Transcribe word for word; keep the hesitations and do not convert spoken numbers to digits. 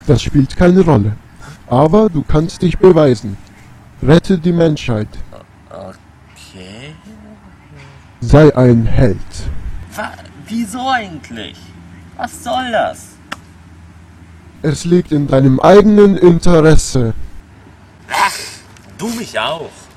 Das spielt keine Rolle. Aber du kannst dich beweisen. Rette die Menschheit. Okay. Sei ein Held. Wa- Wieso eigentlich? Was soll das? Es liegt in deinem eigenen Interesse. Ach, du mich auch.